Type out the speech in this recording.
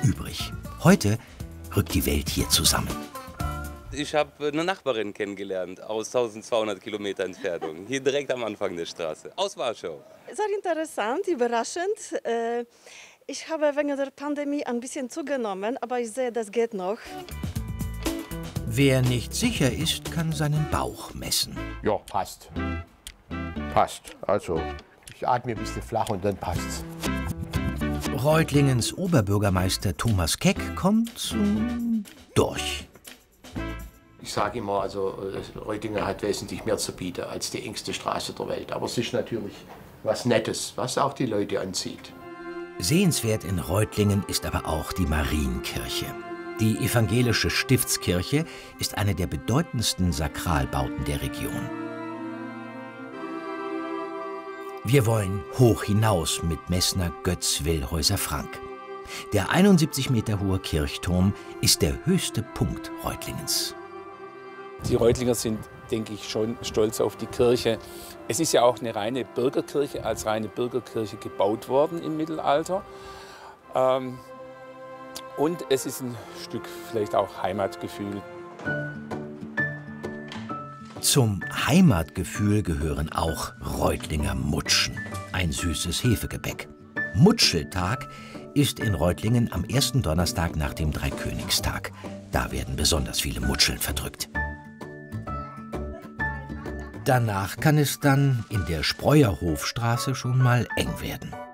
übrig. Heute rückt die Welt hier zusammen. Ich habe eine Nachbarin kennengelernt aus 1200 Kilometer Entfernung, hier direkt am Anfang der Straße, aus Warschau. Sehr interessant, überraschend. Ich habe wegen der Pandemie ein bisschen zugenommen, aber ich sehe, das geht noch. Wer nicht sicher ist, kann seinen Bauch messen. Ja, passt. Passt. Also, ich atme ein bisschen flach und dann passt's. Reutlingens Oberbürgermeister Thomas Keck kommt durch. Ich sage immer, also Reutlingen hat wesentlich mehr zu bieten als die engste Straße der Welt. Aber es ist natürlich was Nettes, was auch die Leute anzieht. Sehenswert in Reutlingen ist aber auch die Marienkirche. Die evangelische Stiftskirche ist eine der bedeutendsten Sakralbauten der Region. Wir wollen hoch hinaus mit Messner Götz Willhäuser-Frank. Der 71 Meter hohe Kirchturm ist der höchste Punkt Reutlingens. Die Reutlinger sind, denke ich, schon stolz auf die Kirche. Es ist ja auch eine reine Bürgerkirche, als reine Bürgerkirche gebaut worden im Mittelalter. Und es ist ein Stück vielleicht auch Heimatgefühl. Zum Heimatgefühl gehören auch Reutlinger Mutschen, ein süßes Hefegebäck. Mutscheltag ist in Reutlingen am ersten Donnerstag nach dem Dreikönigstag. Da werden besonders viele Mutscheln verdrückt. Danach kann es dann in der Spreuerhofstraße schon mal eng werden.